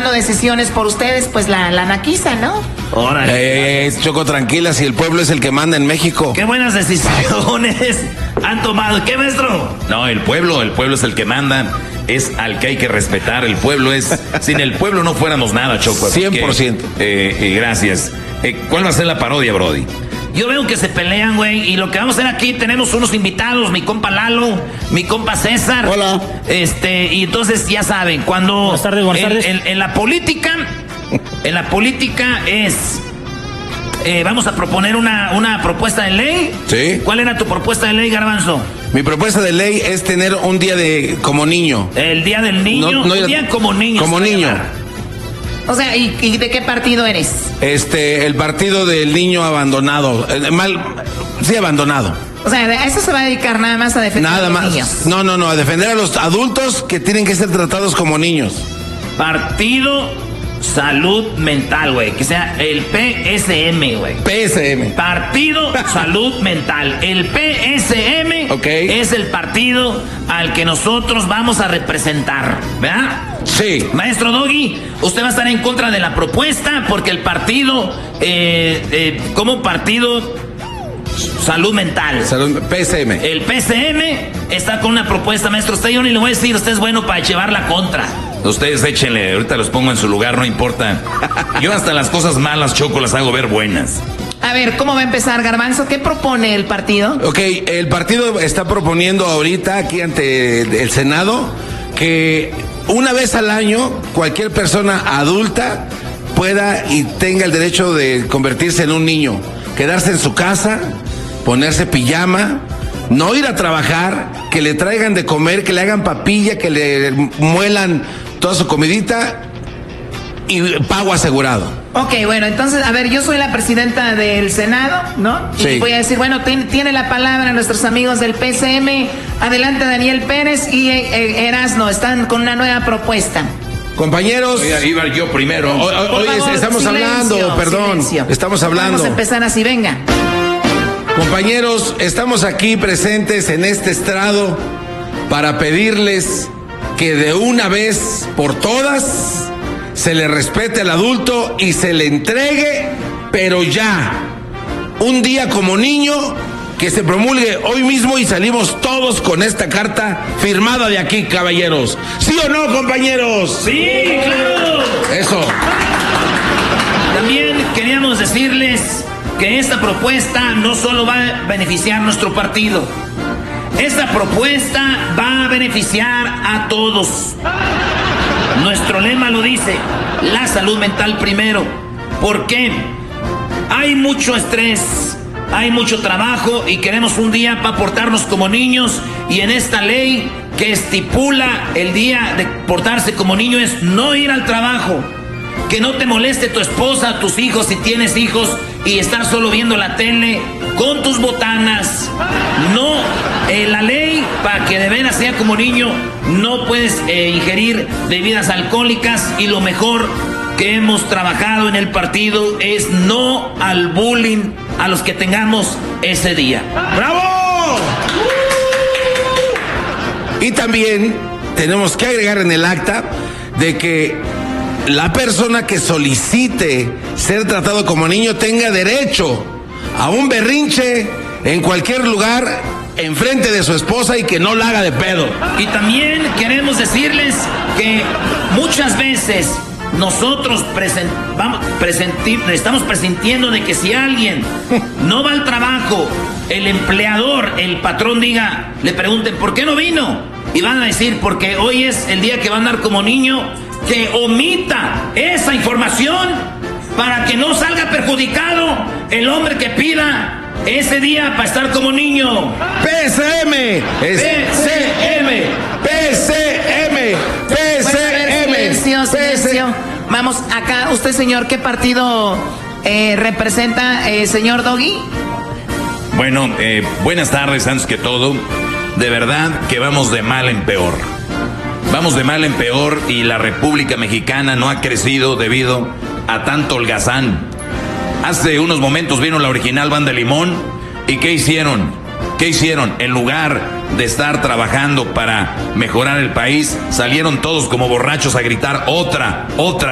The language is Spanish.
tomando decisiones por ustedes, pues la naquiza, ¿no? Órale. Choco, tranquila, si el pueblo es el que manda en México. Qué buenas decisiones han tomado. ¿Qué, maestro? No, el pueblo es el que manda. Es al que hay que respetar. El pueblo es... Sin el pueblo no fuéramos nada, Choco. 100%. Gracias. ¿Cuál va a ser la parodia, Brody? Yo veo que se pelean, güey, y lo que vamos a hacer aquí, tenemos unos invitados, mi compa Lalo, mi compa César. Hola. Y entonces ya saben, cuando... Buenas tardes. En la política es... vamos a proponer una propuesta de ley. Sí. ¿Cuál era tu propuesta de ley, Garbanzo? Mi propuesta de ley es tener un día como niño. El día del niño, un día como niño. Como niño. O sea, ¿y de qué partido eres? El partido del niño abandonado. Abandonado. O sea, a eso se va a dedicar nada más a defender a los niños. No, a defender a los adultos que tienen que ser tratados como niños. Partido Salud Mental, güey. Que sea el PSM, güey. PSM. Partido Salud Mental. El PSM es el partido al que nosotros vamos a representar, ¿verdad? Sí. Maestro Doggy, usted va a estar en contra de la propuesta porque el partido, como partido Salud Mental. PSM. El PSM está con una propuesta, maestro. Usted yo ni le voy a decir, usted es bueno para llevar la contra. Ustedes échenle, ahorita los pongo en su lugar, no importa. Yo hasta las cosas malas, Choco, las hago ver buenas. A ver, ¿cómo va a empezar, Garbanzo? ¿Qué propone el partido? El partido está proponiendo ahorita aquí ante el Senado que una vez al año cualquier persona adulta pueda y tenga el derecho de convertirse en un niño, quedarse en su casa, ponerse pijama, no ir a trabajar, que le traigan de comer, que le hagan papilla, que le muelan toda su comidita y pago asegurado. Ok, bueno, entonces, a ver, yo soy la presidenta del Senado, ¿no? Sí. Y voy a decir, bueno, tiene la palabra nuestros amigos del PSM. Adelante, Daniel Pérez y Erasno, están con una nueva propuesta. Compañeros, Iba yo primero. Oye, estamos hablando, perdón. Silencio. Estamos hablando. Vamos a empezar así, venga. Compañeros, estamos aquí presentes en este estrado para pedirles que de una vez por todas se le respete al adulto y se le entregue, pero ya, un día como niño que se promulgue hoy mismo y salimos todos con esta carta firmada de aquí, caballeros. ¿Sí o no, compañeros? Sí, claro. Eso. También queríamos decirles que esta propuesta no solo va a beneficiar a nuestro partido, esta propuesta va a beneficiar a todos. Nuestro lema lo dice, la salud mental primero. ¿Por qué? Hay mucho estrés, hay mucho trabajo y queremos un día para portarnos como niños, y en esta ley que estipula el día de portarse como niño es no ir al trabajo, que no te moleste tu esposa, tus hijos si tienes hijos, y estar solo viendo la tele con tus botanas. No, la ley para que de veras sea como niño, no puedes ingerir bebidas alcohólicas, y lo mejor que hemos trabajado en el partido es no al bullying a los que tengamos ese día. ¡Bravo! Y también tenemos que agregar en el acta de que la persona que solicite ser tratado como niño tenga derecho a un berrinche en cualquier lugar enfrente de su esposa y que no la haga de pedo. Y también queremos decirles que muchas veces nosotros estamos presintiendo de que si alguien no va al trabajo, el empleador, el patrón le pregunten ¿por qué no vino? Y van a decir porque hoy es el día que va a andar como niño, que omita esa información para que no salga perjudicado el hombre que pida ese día para estar como niño. PSM, PSM, PSM, PSM. Silencio. Vamos acá, usted señor, ¿qué partido representa, señor Doggy? Bueno, buenas tardes, antes que todo. De verdad que vamos de mal en peor. Vamos de mal en peor y la República Mexicana no ha crecido debido a tanto holgazán. Hace unos momentos vino la original Banda Limón y ¿qué hicieron? ¿Qué hicieron? En lugar de estar trabajando para mejorar el país, salieron todos como borrachos a gritar otra.